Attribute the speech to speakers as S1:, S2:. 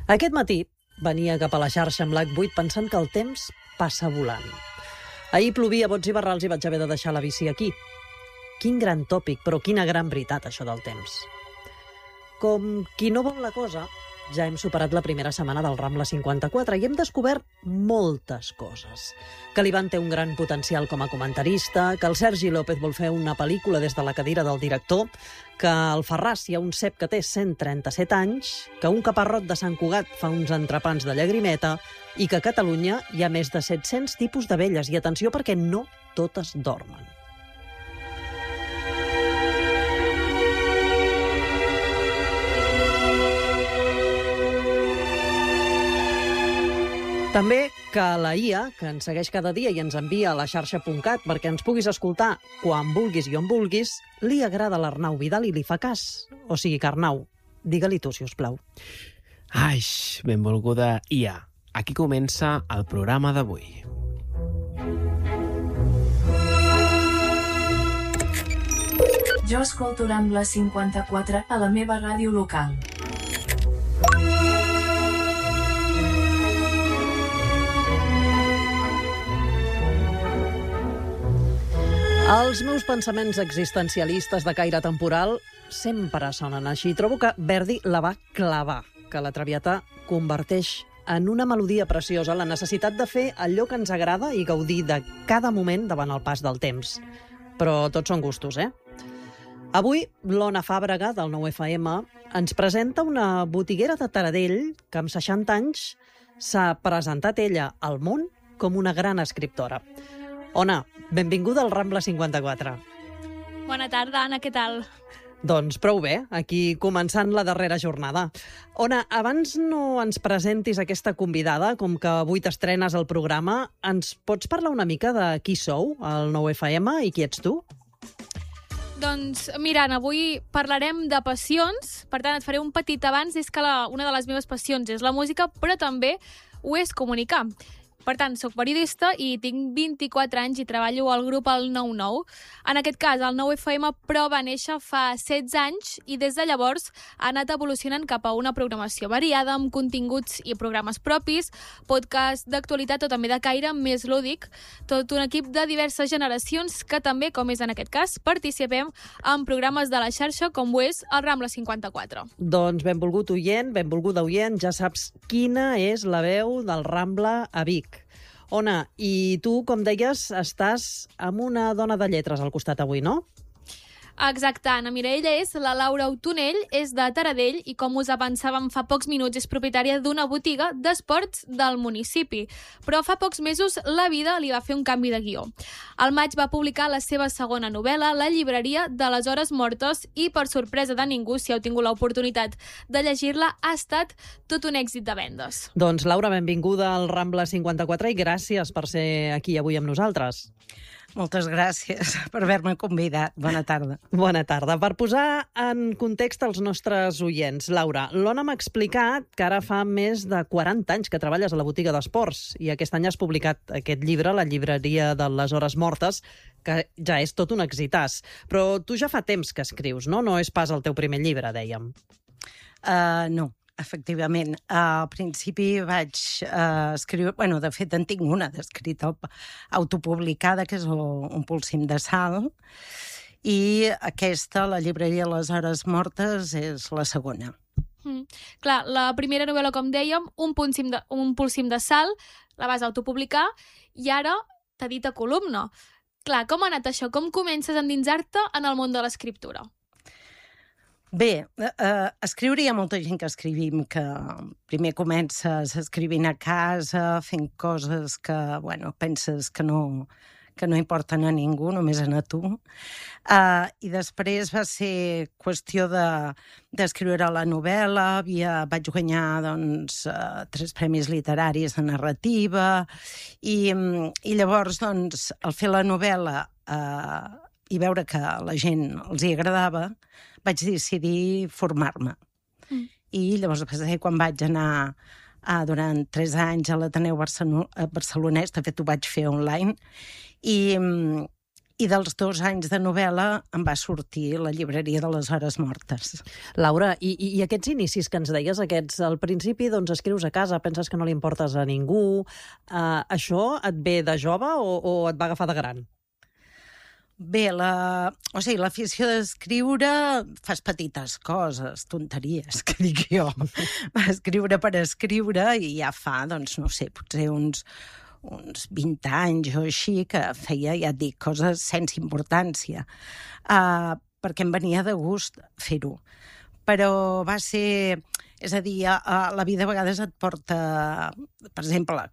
S1: Aquest matí venia cap a la xarxa amb l'H8 pensant que el temps passa volant. Ahir plovia a bots i barrals i vaig haver de deixar la bici aquí. Quin gran tòpic, però quina gran veritat, això del temps. Com qui no vol la cosa, ja hem superat la primera setmana del Rambla 54 i hem descobert moltes coses. Que l'Ivan té un gran potencial com a comentarista, que el Sergi López vol fer una pel·lícula des de la cadira del director, que al Farràs hi ha un cep que té 137 anys, que un caparrot de Sant Cugat fa uns entrepans de llagrimeta i que a Catalunya hi ha més de 700 tipus d'abelles. I atenció, perquè no totes dormen. També que la IA, que ens segueix cada dia i ens envia a la xarxa.cat perquè ens puguis escoltar quan vulguis i on vulguis, li agrada l'Arnau Vidal i li fa cas. O sigui que, Arnau, digue-li tu, si us plau.
S2: Ai, benvolguda IA. Aquí comença el programa d'avui.
S3: Jo escolto Rambla 54 a la meva ràdio local.
S1: Els meus pensaments existencialistes de caire temporal sempre sonen així. Trobo que Verdi la va clavar, que la Traviata converteix en una melodia preciosa la necessitat de fer allò que ens agrada i gaudir de cada moment davant el pas del temps. Però tots són gustos, eh? Avui, l'Ona Fàbrega, del 9FM, ens presenta una botiguera de Taradell que amb 60 anys s'ha presentat ella al món com una gran escriptora. Ona, benvinguda al Rambla 54.
S4: Bona tarda, Anna, què tal?
S1: Doncs prou bé, aquí començant la darrera jornada. Ona, abans no ens presentis aquesta convidada, com que avui t'estrenes al programa, ens pots parlar una mica de qui sou, al 9FM, i qui ets tu?
S4: Doncs, mira, Anna, avui parlarem de passions, per tant et faré un petit abans, és que una de les meves passions és la música, però també ho és comunicar. Per tant, soc periodista i tinc 24 anys i treballo al grup El 99. En aquest cas, el 9FM, però va néixer fa 16 anys i des de llavors ha anat evolucionant cap a una programació variada amb continguts i programes propis, podcast d'actualitat o també de caire més lúdic, tot un equip de diverses generacions que també, com és en aquest cas, participem en programes de la xarxa com ho és el Rambla 54.
S1: Doncs benvolgut oient, benvolguda oient, ja saps quina és la veu del Rambla a Vic. Ona, i tu, com deies, estàs amb una dona de lletres al costat avui, no?
S4: Exacte, Anna. Mira, ella és la Laura Autonell, és de Taradell i, com us avançàvem fa pocs minuts, és propietària d'una botiga d'esports del municipi. Però fa pocs mesos la vida li va fer un canvi de guió. Al maig va publicar la seva segona novel·la, La llibreria de les hores mortes, i, per sorpresa de ningú, si heu tingut l'oportunitat de llegir-la, ha estat tot un èxit de vendes.
S1: Doncs, Laura, benvinguda al Rambla 54 i gràcies per ser aquí avui amb nosaltres.
S5: Moltes gràcies per haver-me convidat. Bona tarda.
S1: Bona tarda. Per posar en context els nostres oients, Laura, l'Ona m'ha explicat que ara fa més de 40 anys que treballes a la botiga d'esports i aquest any has publicat aquest llibre, La llibreria de les hores mortes, que ja és tot un exitàs. Però tu ja fa temps que escrius, no? No és pas el teu primer llibre, dèiem.
S5: No. Efectivament. Al principi vaig escriure... Bueno, de fet, en tinc una d'escrita autopublicada, que és Un polsim de sal, i aquesta, La llibreria de les hores mortes, és la segona.
S4: Clar, la primera novel·la, com dèiem, Un polsim de sal, la vas autopublicar, i ara t'ha dit a columna. Clar, com ha anat això? Com comences a endinsar-te en el món de l'escriptura?
S5: Bé, escriure hi ha molta gent que escrivim, que primer comences escrivint a casa, fent coses que, bueno, penses que no importen a ningú, només a tu. I després va ser qüestió d'escriure la novel·la, vaig guanyar, doncs, 3 premis literaris de narrativa, i llavors, doncs, al fer la novel·la i veure que a la gent els hi agradava, vaig decidir formar-me. I llavors, quan vaig anar durant 3 anys a l'Ateneu Barcelonès, de fet ho vaig fer online, i I dels 2 anys de novel·la em va sortir La llibreria de les hores mortes.
S1: Laura, i aquests inicis que ens deies, al principi doncs escrius a casa, penses que no li importes a ningú, això et ve de jove o et va agafar de gran?
S5: Bé, l'afició d'escriure, fas petites coses, tonteries, que dic jo. Escriure per escriure i ja fa, doncs, no sé, potser uns 20 anys o així, que feia, ja et dic, coses sense importància, perquè em venia de gust fer-ho. Però va ser... És a dir, la vida a vegades et porta... Per exemple,